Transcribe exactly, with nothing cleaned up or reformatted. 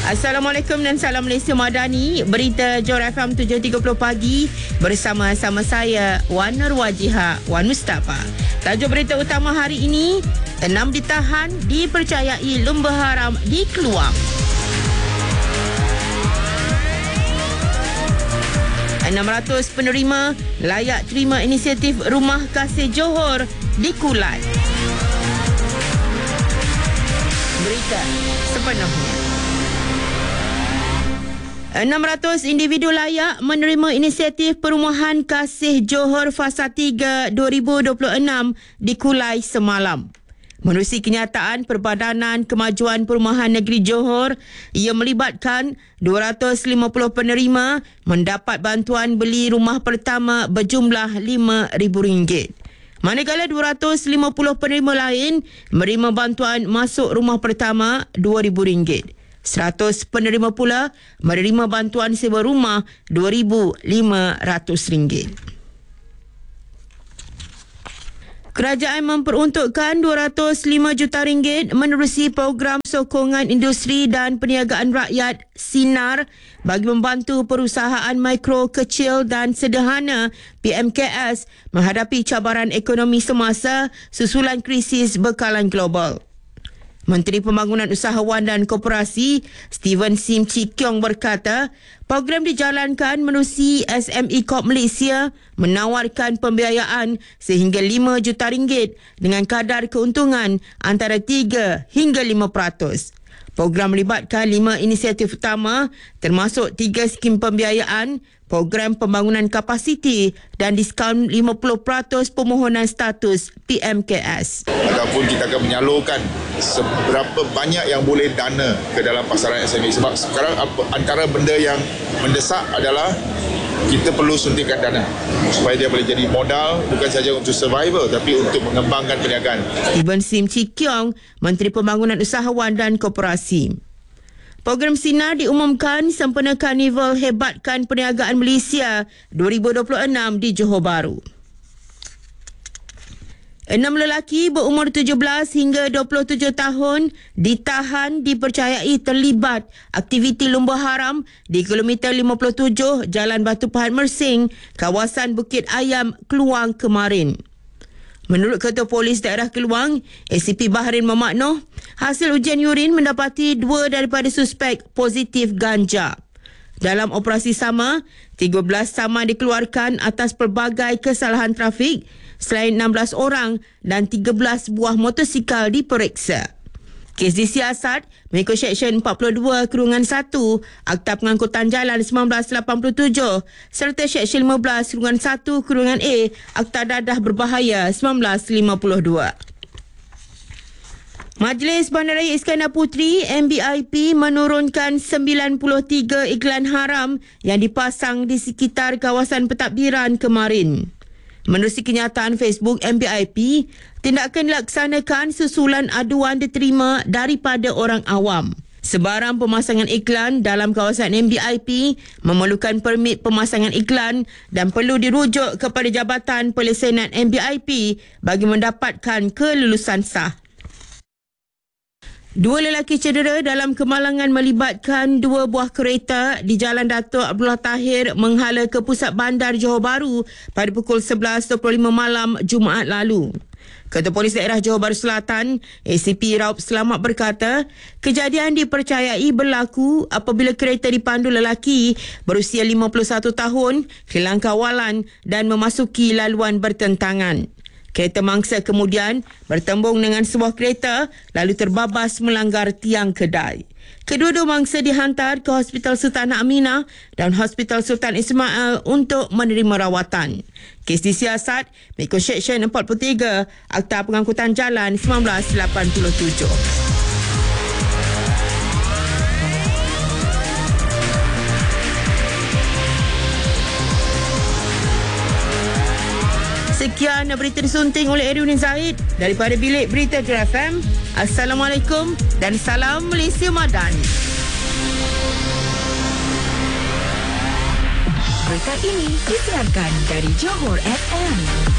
Assalamualaikum dan salam Malaysia Madani. Berita Johor F M tujuh tiga puluh pagi bersama-sama saya Wan Nur Wajihah Wan Mustafa. Tajuk berita utama hari ini, enam ditahan dipercayai lumba haram di Keluang. enam ratus penerima layak terima inisiatif Rumah Kasih Johor di Kulai. Berita sepenuhnya. enam ratus individu layak menerima inisiatif Perumahan Kasih Johor Fasa tiga dua ribu dua puluh enam di Kulai semalam. Menerusi kenyataan Perbadanan Kemajuan Perumahan Negeri Johor, ia melibatkan dua ratus lima puluh penerima mendapat bantuan beli rumah pertama berjumlah lima ribu ringgit. Manakala dua ratus lima puluh penerima lain menerima bantuan masuk rumah pertama dua ribu ringgit. seratus penerima pula menerima bantuan sewa rumah dua ribu lima ratus ringgit. Kerajaan memperuntukkan dua ratus lima juta ringgit menerusi program sokongan industri dan perniagaan rakyat Sinar bagi membantu perusahaan mikro, kecil dan sederhana P M K S menghadapi cabaran ekonomi semasa susulan krisis bekalan global. Menteri Pembangunan Usahawan dan Koperasi Steven Sim Chee Kiong berkata, program dijalankan menerusi S M E Corp Malaysia menawarkan pembiayaan sehingga lima juta ringgit dengan kadar keuntungan antara tiga hingga lima peratus. Program melibatkan lima inisiatif utama termasuk tiga skim pembiayaan, program pembangunan kapasiti dan diskaun lima puluh peratus permohonan status P M K S. Ataupun kita akan menyalurkan seberapa banyak yang boleh dana ke dalam pasaran S M E. Sebab sekarang antara benda yang mendesak adalah kita perlu suntikan dana supaya dia boleh jadi modal bukan saja untuk survival tapi untuk mengembangkan perniagaan. Steven Sim Chee Kiong, Menteri Pembangunan Usahawan dan Koperasi. Program Sinar diumumkan sempena Karnival Hebatkan Perniagaan Malaysia dua ribu dua puluh enam di Johor Bahru. Enam lelaki berumur tujuh belas hingga dua puluh tujuh tahun ditahan dipercayai terlibat aktiviti lumba haram di kilometer lima puluh tujuh Jalan Batu Pahat Mersing, kawasan Bukit Ayam, Keluang kemarin. Menurut Ketua Polis Daerah Keluang, A C P Bahrin Mamaknoh, hasil ujian urin mendapati dua daripada suspek positif ganja. Dalam operasi sama, tiga belas saman dikeluarkan atas pelbagai kesalahan trafik, selain enam belas orang dan tiga belas buah motosikal diperiksa. Kes disiasat mengikut Seksyen empat puluh dua kurungan satu Akta Pengangkutan Jalan seribu sembilan ratus lapan puluh tujuh serta Seksyen lima belas kurungan satu kurungan A Akta Dadah Berbahaya seribu sembilan ratus lima puluh dua. Majlis Bandaraya Iskandar Puteri M B I P menurunkan sembilan puluh tiga iklan haram yang dipasang di sekitar kawasan pentadbiran kemarin. Menerusi kenyataan Facebook M B I P, tindakan dilaksanakan susulan aduan diterima daripada orang awam. Sebarang pemasangan iklan dalam kawasan M B I P memerlukan permit pemasangan iklan dan perlu dirujuk kepada Jabatan Pelesenan M B I P bagi mendapatkan kelulusan sah. Dua lelaki cedera dalam kemalangan melibatkan dua buah kereta di Jalan Dato' Abdullah Tahir menghala ke pusat bandar Johor Bahru pada pukul sebelas dua puluh lima malam Jumaat lalu. Ketua Polis Daerah Johor Bahru Selatan, A C P Raup Selamat berkata, kejadian dipercayai berlaku apabila kereta dipandu lelaki berusia lima puluh satu tahun, hilang kawalan dan memasuki laluan bertentangan. Kereta mangsa kemudian bertembung dengan sebuah kereta lalu terbabas melanggar tiang kedai. Kedua-dua mangsa dihantar ke Hospital Sultan Aminah dan Hospital Sultan Ismail untuk menerima rawatan. Kes disiasat mengikut Seksyen empat puluh tiga Akta Pengangkutan Jalan seribu sembilan ratus lapan puluh tujuh. Sekian berita disunting oleh Erwin Zahid daripada Bilik Berita Johor F M. Assalamualaikum dan salam Malaysia Madani. Berita ini disiarkan dari Johor F M.